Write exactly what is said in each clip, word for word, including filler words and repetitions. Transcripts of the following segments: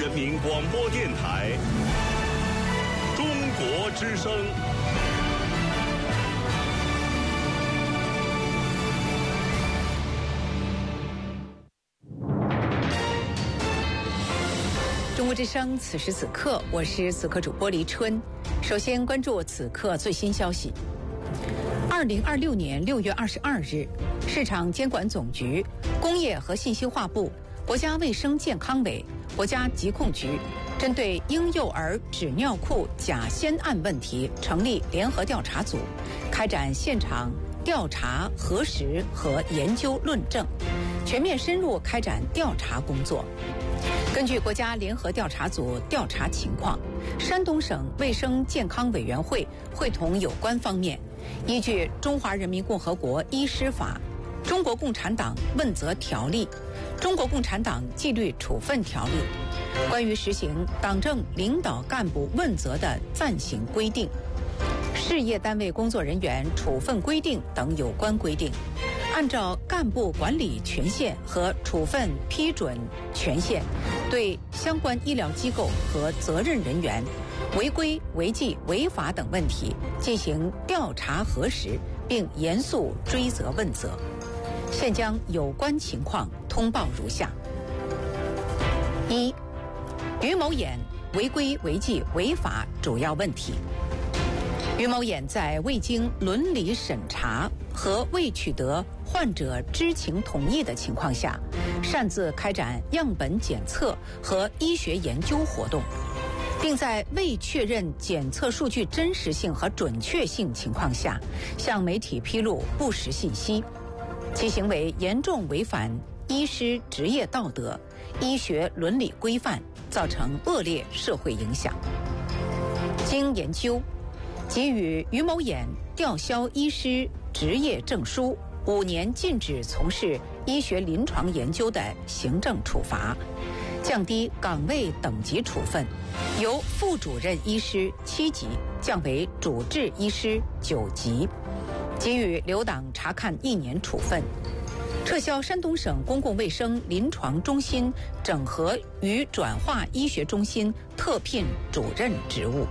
人民广播电台中国之声。 中国之声，此时此刻，我是此刻主播黎春。首先关注此刻最新消息。二零二六年六月二十二日，市场监管总局、工业和信息化部、国家卫生健康委、国家疾控局针对婴幼儿纸尿裤假先案问题成立联合调查组，开展现场调查、核实和研究论证，全面深入开展调查工作。根据国家联合调查组调查情况，山东省卫生健康委员会会同有关方面，依据《中华人民共和国医师法》、《中国共产党问责条例》、《中国共产党纪律处分条例》关于实行党政领导干部问责的暂行规定、事业单位工作人员处分规定等有关规定，按照干部管理权限和处分批准权限，对相关医疗机构和责任人员违规、违纪、违法等问题进行调查核实，并严肃追责问责。现将有关情况通报如下：一、于某衍违规、违纪、违法主要问题。于某衍在未经伦理审查和未取得患者知情同意的情况下，擅自开展样本检测和医学研究活动，并在未确认检测数据真实性和准确性情况下，向媒体披露不实信息，其行为严重违反医师职业道德、医学伦理规范，造成恶劣社会影响。经研究，给予于某衍吊销医师执业证书、五年禁止从事医学临床研究的行政处罚，降低岗位等级处分，由副主任医师七级降为主治医师九级，给予留党察看一年处分，撤销山东省公共卫生临床中心整合与转化医学中心特聘主任职务。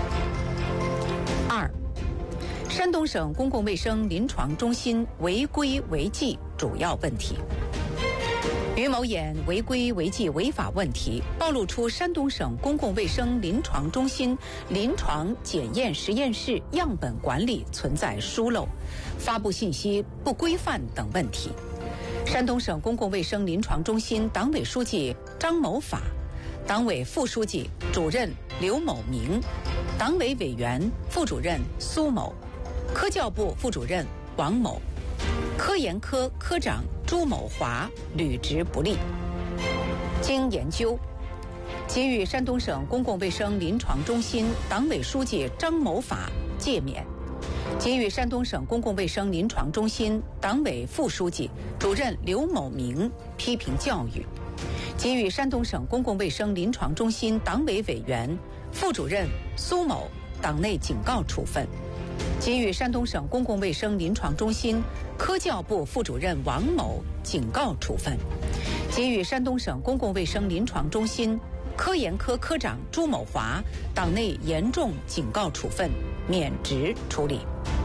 二、山东省公共卫生临床中心违规违纪主要问题。于某衍违规违纪违法问题暴露出山东省公共卫生临床中心临床检验实验室样本管理存在疏漏、发布信息不规范等问题。山东省公共卫生临床中心党委书记张某法、党委副书记、主任刘某明、党委委员、副主任苏某、科教部副主任王某、科研科科长朱某华履职不力。经研究，给予山东省公共卫生临床中心党委书记张某法诫勉，给予山东省公共卫生临床中心党委副书记、主任刘某明批评教育，给予山东省公共卫生临床中心党委委员、副主任苏某党内警告处分，给予山东省公共卫生临床中心科教部副主任王某警告处分，给予山东省公共卫生临床中心科研科科长朱某华党内严重警告处分，免职处理。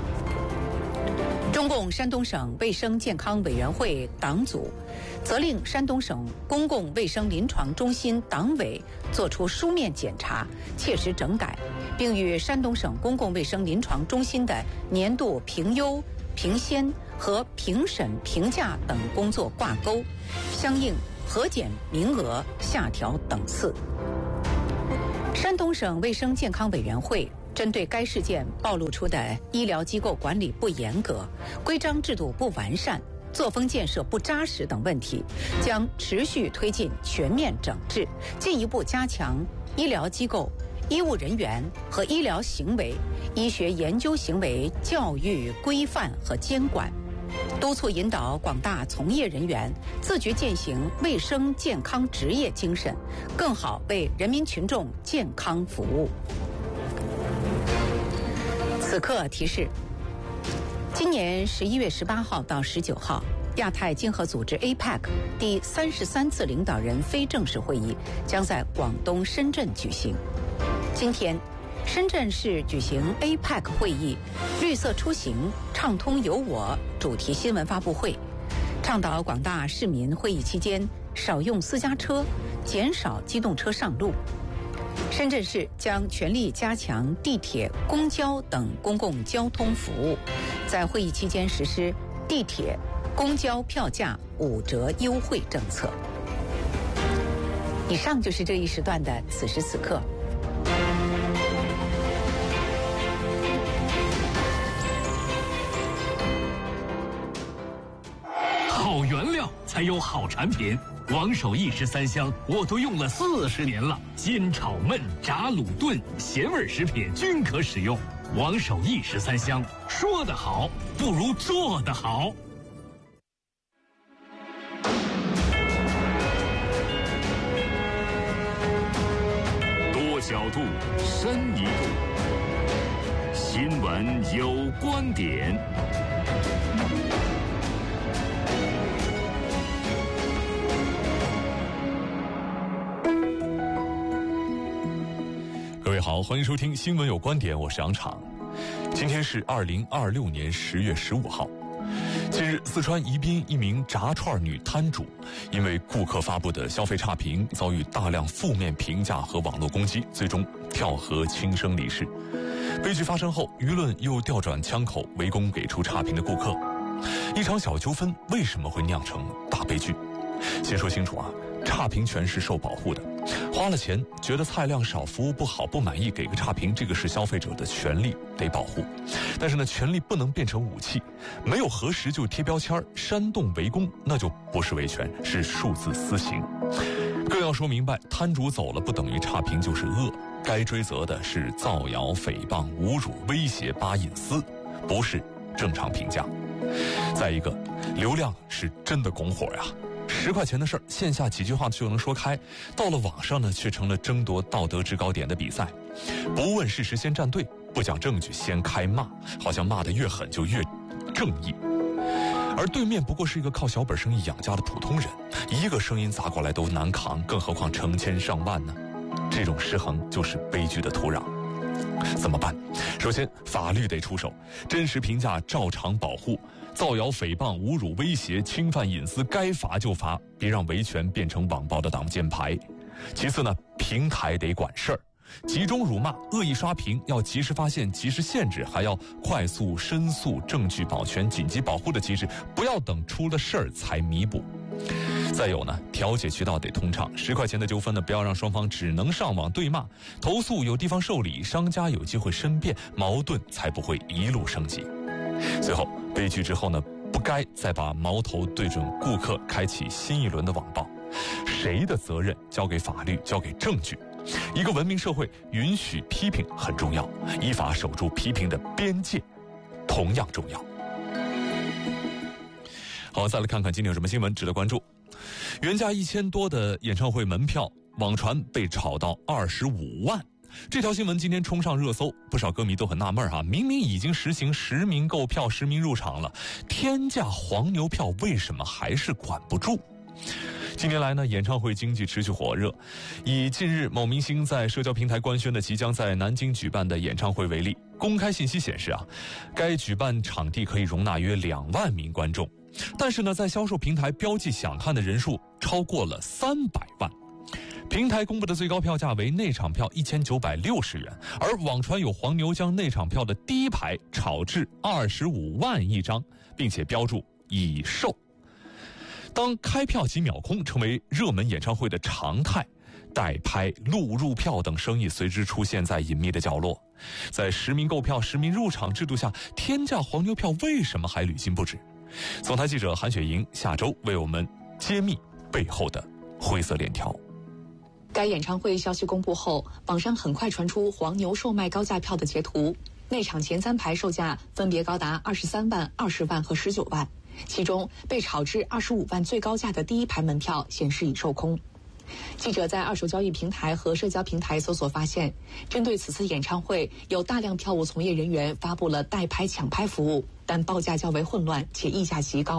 中共山东省卫生健康委员会党组责令山东省公共卫生临床中心党委作出书面检查，切实整改，并与山东省公共卫生临床中心的年度评优、评先和评审评价等工作挂钩，相应核减名额、下调等次。山东省卫生健康委员会针对该事件暴露出的医疗机构管理不严格、规章制度不完善、作风建设不扎实等问题，将持续推进全面整治，进一步加强医疗机构、医务人员和医疗行为、医学研究行为教育规范和监管，督促引导广大从业人员自觉践行卫生健康职业精神，更好为人民群众健康服务。此刻提示：今年十一月十八号到十九号， 亚太经合组织 A P E C 第三十三次领导人非正式会议将在广东深圳举行。今天，深圳市举行 A P E C 会议绿色出行畅通有我主题新闻发布会，倡导广大市民会议期间少用私家车，减少机动车上路。深圳市将全力加强地铁、公交等公共交通服务，在会议期间实施地铁、公交票价五折优惠政策。以上就是这一时段的此时此刻。 好原料才有好产品。王守义十三香我都用了四十年了，煎炒焖炸卤炖咸味食品均可使用。王守义十三香，说得好不如做得好。 多角度，深一度，新闻有观点。 各位好，欢迎收听新闻有观点，我是杨昶。今天是二零二六年十月十五号。近日，四川宜宾一名炸串女摊主因为顾客发布的消费差评遭遇大量负面评价和网络攻击，最终跳河轻生离世。悲剧发生后，舆论又调转枪口围攻给出差评的顾客。一场小纠纷为什么会酿成大悲剧？先说清楚啊，差评权是受保护的，花了钱觉得菜量少、服务不好、不满意，给个差评，这个是消费者的权利，得保护。但是呢，权利不能变成武器，没有核实就贴标签、煽动围攻，那就不是维权，是数字私刑。更要说明白，摊主走了不等于差评就是恶，该追责的是造谣、诽谤、侮辱、威胁、扒隐私，不是正常评价。再一个，流量是真的拱火呀。十块钱的事儿，线下几句话就能说开，到了网上呢，却成了争夺道德制高点的比赛。不问事实先站队，不讲证据先开骂，好像骂得越狠就越正义。而对面不过是一个靠小本生意养家的普通人，一个声音砸过来都难扛，更何况成千上万呢？这种失衡就是悲剧的土壤。怎么办？首先，法律得出手，真实评价照常保护，造谣、诽谤、侮辱、威胁、侵犯隐私，该罚就罚，别让维权变成网暴的挡箭牌。其次呢，平台得管事儿，集中辱骂、恶意刷屏要及时发现、及时限制，还要快速申诉、证据保全、紧急保护的机制，不要等出了事儿才弥补。再有呢，调解渠道得通畅，十块钱的纠纷呢，不要让双方只能上网对骂，投诉有地方受理，商家有机会申辩，矛盾才不会一路升级。最后，悲剧之后呢，不该再把矛头对准顾客，开启新一轮的网暴。谁的责任交给法律，交给证据。一个文明社会允许批评很重要，依法守住批评的边界同样重要。好，再来看看今天有什么新闻值得关注。原价一千多的演唱会门票，网传被炒到二十五万。这条新闻今天冲上热搜，不少歌迷都很纳闷哈，明明已经实行实名购票、实名入场了，天价黄牛票为什么还是管不住？近年来呢，演唱会经济持续火热。以近日某明星在社交平台官宣的即将在南京举办的演唱会为例，公开信息显示啊，该举办场地可以容纳约两万名观众，但是呢，在销售平台标记想看的人数超过了三百万。平台公布的最高票价为内场票一千九百六十元，而网传有黄牛将内场票的第一排炒至二十五万一张，并且标注已售。当开票即秒空成为热门演唱会的常态，代拍、录入票等生意随之出现在隐秘的角落。在实名购票、实名入场制度下，天价黄牛票为什么还屡禁不止？总台记者韩雪莹下周为我们揭秘背后的灰色链条。 该演唱会消息公布后，网上很快传出黄牛售卖高价票的截图，内场前三排售价分别高达二十三万、二十万和十九万，其中被炒至二十五万最高价的第一排门票显示已售空。记者在二手交易平台和社交平台搜索发现，针对此次演唱会，有大量票务从业人员发布了代拍抢拍服务，但报价较为混乱且溢价极高。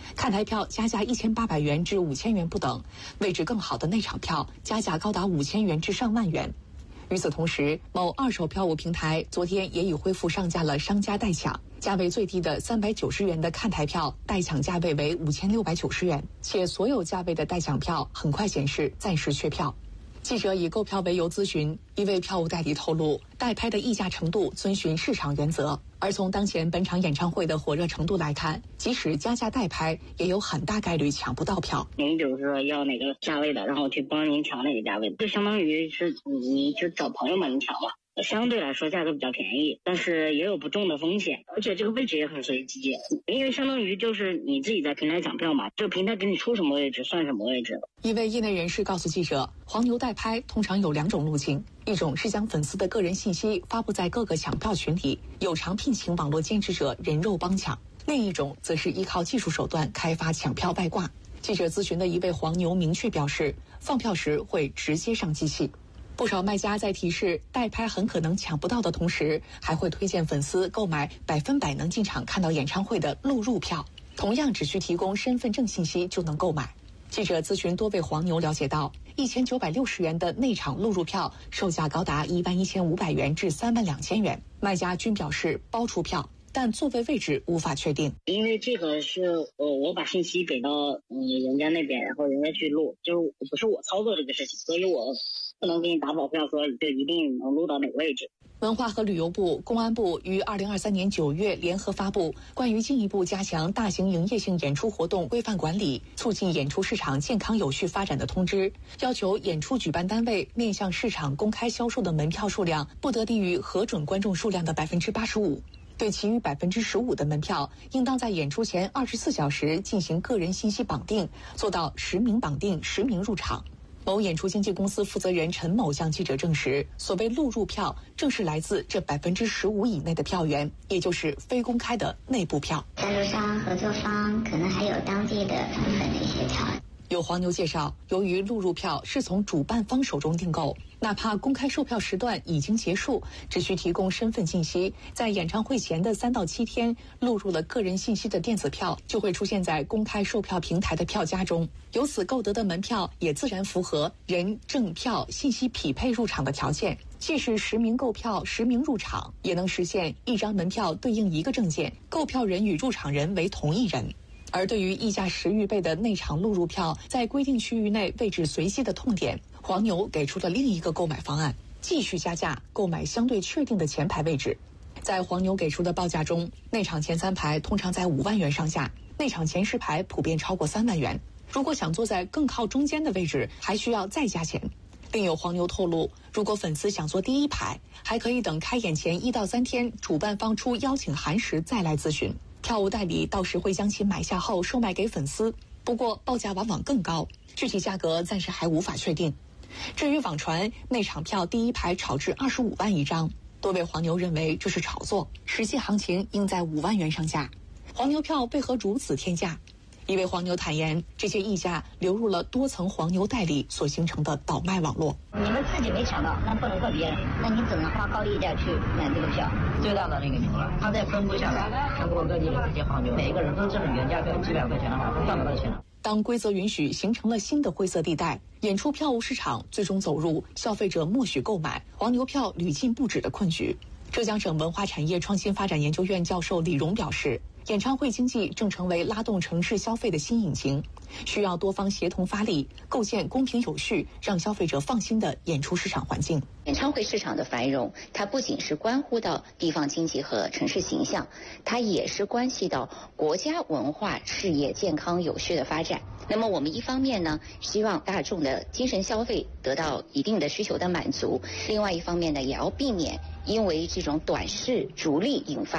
看台票加价一千八百元至五千元不等，位置更好的内场票加价高达五千元至上万元。与此同时，某二手票务平台昨天也已恢复上架了商家代抢，价位最低的三百九十元的看台票代抢价位为五千六百九十元，且所有价位的代抢票很快显示暂时缺票。记者以购票为由咨询，一位票务代理透露，代拍的议价程度遵循市场原则，而从当前本场演唱会的火热程度来看，即使加价代拍，也有很大概率抢不到票。 您比如说要哪个价位的，然后去帮您抢哪个价位的，就相当于是你就找朋友帮你抢嘛。相对来说价格比较便宜，但是也有不中的风险，而且这个位置也很随机，因为相当于就是你自己在平台抢票嘛，这个平台给你出什么位置算什么位置。 一位业内人士告诉记者，黄牛代拍通常有两种路径，一种是将粉丝的个人信息发布在各个抢票群里，有偿聘请网络监制者人肉帮抢；另一种则是依靠技术手段开发抢票外挂。记者咨询的一位黄牛明确表示，放票时会直接上机器。不少卖家在提示代拍很可能抢不到的同时，还会推荐粉丝购买百分百能进场看到演唱会的录入票，同样只需提供身份证信息就能购买。记者咨询多位黄牛了解到，一千九百六十元的内场录入票售价高达一万一千五百元至三万两千元，卖家均表示包出票，但座位位置无法确定。 因为这个是呃我把信息给到嗯人家那边，然后人家去录，就是不是我操作这个事情，所以我不能给你打保票说就一定能录到哪个位置。 文化和旅游部、公安部于二零二三年九月联合发布关于进一步加强大型营业性演出活动规范管理，促进演出市场健康有序发展的通知，要求演出举办单位面向市场公开销售的门票数量不得低于核准观众数量的百分之八十五。对其余百分之十五的门票，应当在演出前二十四小时进行个人信息绑定，做到实名绑定、实名入场。某演出经纪公司负责人陈某向记者证实，所谓录入票正是来自这百分之十五以内的票源，也就是非公开的内部票。 赞助商、合作方可能还有当地的部分的一些条。 有黄牛介绍，由于录入票是从主办方手中订购，哪怕公开售票时段已经结束，只需提供身份信息，在演唱会前的三到七天录入了个人信息的电子票就会出现在公开售票平台的票夹中，由此购得的门票也自然符合人证票信息匹配入场的条件，既是实名购票、实名入场，也能实现一张门票对应一个证件，购票人与入场人为同一人。而对于溢价十余倍的内场录入票在规定区域内位置随机的痛点，黄牛给出了另一个购买方案，继续加价购买相对确定的前排位置。在黄牛给出的报价中，内场前三排通常在五万元上下，内场前十排普遍超过三万元。如果想坐在更靠中间的位置，还需要再加钱。另有黄牛透露，如果粉丝想坐第一排，还可以等开演前一到三天主办方出邀请函时再来咨询。票务代理到时会将其买下后售卖给粉丝，不过报价往往更高，具体价格暂时还无法确定。至于网传内场票第一排炒至二十五万一张，多位黄牛认为这是炒作，实际行情应在五万元上下。黄牛票为何如此天价？一位黄牛坦言，这些溢价流入了多层黄牛代理所形成的倒卖网络。 你们自己没抢到，那不能怪别人，那你只能花高溢价去买这个票。最大的那个牛了，他再分布下来，全国各地的这些黄牛，每一个人都挣原价票几百块钱的话，都赚不到钱了。 当规则允许形成了新的灰色地带，演出票务市场最终走入消费者默许购买、黄牛票屡禁不止的困局。浙江省文化产业创新发展研究院教授李荣表示，演唱会经济正成为拉动城市消费的新引擎，需要多方协同发力，构建公平有序、让消费者放心的演出市场环境。 演唱会市场的繁荣，它不仅是关乎到地方经济和城市形象，它也是关系到国家文化事业健康有序的发展。那么我们一方面呢，希望大众的精神消费得到一定的需求的满足，另外一方面呢，也要避免因为这种短视逐利引发